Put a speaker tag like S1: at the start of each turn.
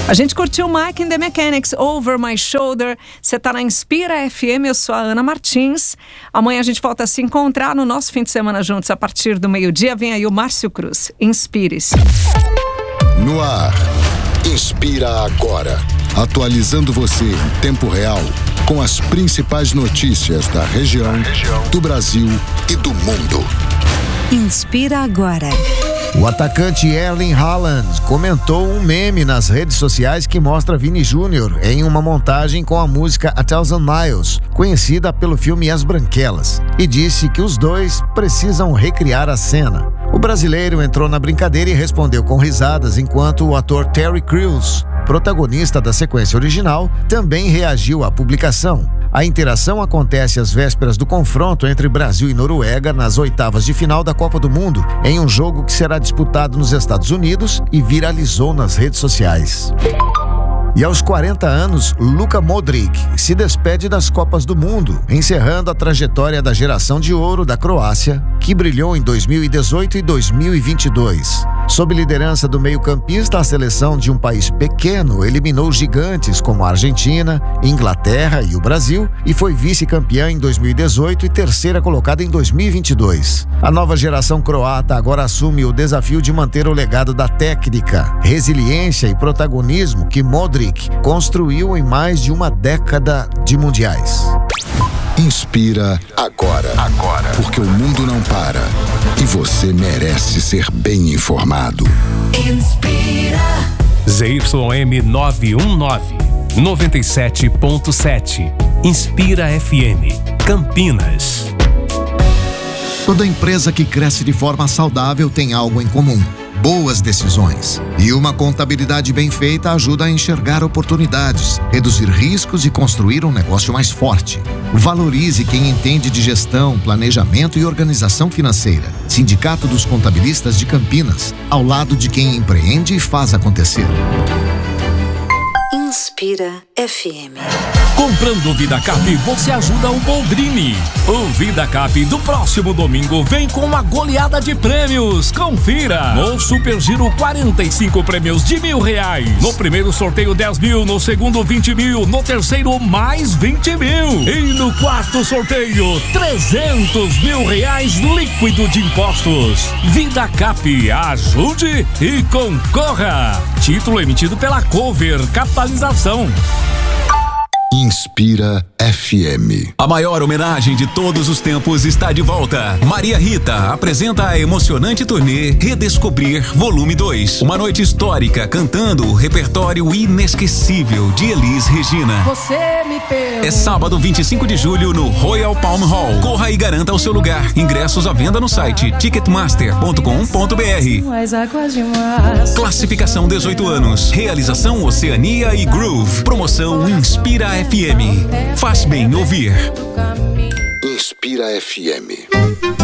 S1: A gente curtiu Mike and the Mechanics, Over My Shoulder. Você tá na Inspira FM, eu sou a Ana Martins. Amanhã a gente volta a se encontrar no nosso fim de semana juntos a partir do meio-dia. Vem aí o Márcio Cruz. Inspire-se.
S2: No ar, Inspira Agora. Atualizando você em tempo real com as principais notícias da região, do Brasil e do mundo.
S3: Inspira Agora.
S4: O atacante Erling Haaland comentou um meme nas redes sociais que mostra Vini Júnior em uma montagem com a música A Thousand Miles, conhecida pelo filme As Branquelas, e disse que os dois precisam recriar a cena. O brasileiro entrou na brincadeira e respondeu com risadas, enquanto o ator Terry Crews, protagonista da sequência original, também reagiu à publicação. A interação acontece às vésperas do confronto entre Brasil e Noruega nas oitavas de final da Copa do Mundo, em um jogo que será disputado nos Estados Unidos e viralizou nas redes sociais. E aos 40 anos, Luka Modric se despede das Copas do Mundo, encerrando a trajetória da geração de ouro da Croácia, que brilhou em 2018 e 2022. Sob liderança do meio-campista, a seleção de um país pequeno eliminou gigantes como a Argentina, Inglaterra e o Brasil e foi vice-campeã em 2018 e terceira colocada em 2022. A nova geração croata agora assume o desafio de manter o legado da técnica, resiliência e protagonismo que Modric construiu em mais de uma década de mundiais.
S2: Inspira agora. Porque o mundo não para e você merece ser bem informado.
S3: Inspira.
S5: ZYM 919, 97.7. Inspira FM, Campinas.
S4: Toda empresa que cresce de forma saudável tem algo em comum: boas decisões. E uma contabilidade bem feita ajuda a enxergar oportunidades, reduzir riscos e construir um negócio mais forte. Valorize quem entende de gestão, planejamento e organização financeira. Sindicato dos Contabilistas de Campinas, ao lado de quem empreende e faz acontecer.
S3: Inspira FM.
S5: Comprando o VidaCap, você ajuda o Boldrini. O VidaCap do próximo domingo vem com uma goleada de prêmios. Confira! No Super Giro, 45 prêmios de R$1.000. No primeiro sorteio, 10 mil. No segundo, 20 mil. No terceiro, mais 20 mil. E no quarto sorteio, 300 mil reais líquido de impostos. VidaCap, ajude e concorra. Título emitido pela Cover Capitalização.
S2: Inspira FM.
S6: A maior homenagem de todos os tempos está de volta. Maria Rita apresenta a emocionante turnê Redescobrir Volume 2. Uma noite histórica cantando o repertório inesquecível de Elis Regina.
S7: Você me pegou.
S6: É sábado 25 de julho no Royal Palm Hall. Corra e garanta o seu lugar. Ingressos à venda no site ticketmaster.com.br. Classificação 18 anos. Realização Oceania e Groove. Promoção Inspira FM. Faz bem ouvir.
S2: Inspira FM.